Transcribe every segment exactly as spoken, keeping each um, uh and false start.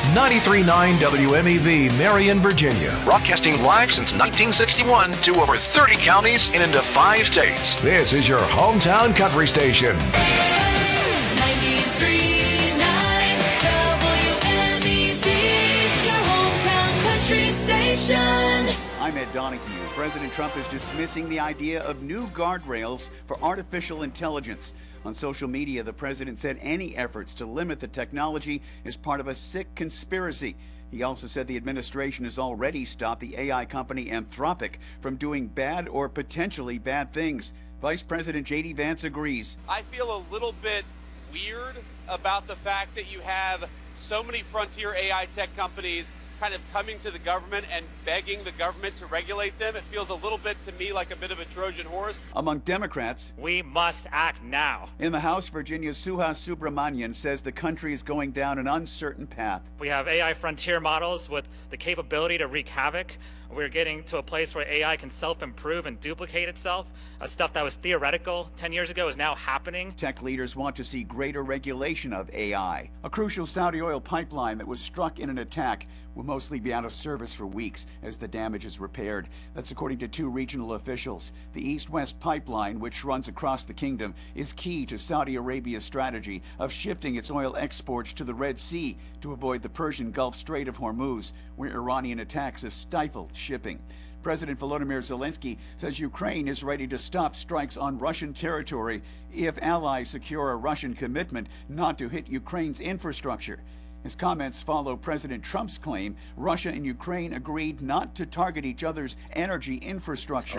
ninety-three point nine W M E V, Marion, Virginia. Broadcasting live since nineteen sixty-one to over thirty counties and into five states. This is your hometown country station. ninety-three point nine W M E V, your hometown country station. I'm Ed Donahue. President Trump is dismissing the idea of new guardrails for artificial intelligence. On social media, the president said any efforts to limit the technology is part of a sick conspiracy. He also said the administration has already stopped the A I company Anthropic from doing bad or potentially bad things. Vice President J D Vance agrees. I feel a little bit weird about the fact that you have so many frontier A I tech companies kind of coming to the government and begging the government to regulate them. It feels a little bit to me like a bit of a Trojan horse. Among Democrats, we must act now. In the House, Virginia's Suhas Subramanian says the country is going down an uncertain path. We have A I frontier models with the capability to wreak havoc. We're getting to a place where A I can self-improve and duplicate itself. Uh, stuff that was theoretical ten years ago is now happening. Tech leaders want to see greater regulation of A I. A crucial Saudi oil pipeline that was struck in an attack will mostly be out of service for weeks as the damage is repaired. That's according to two regional officials. The East-West pipeline, which runs across the kingdom, is key to Saudi Arabia's strategy of shifting its oil exports to the Red Sea to avoid the Persian Gulf Strait of Hormuz, where Iranian attacks have stifled shipping. President Volodymyr Zelensky says Ukraine is ready to stop strikes on Russian territory if allies secure a Russian commitment not to hit Ukraine's infrastructure. His comments follow President Trump's claim Russia and Ukraine agreed not to target each other's energy infrastructure.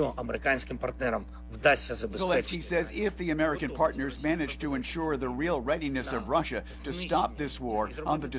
Zelensky says if the American partners manage to ensure the real readiness of Russia to stop this war on the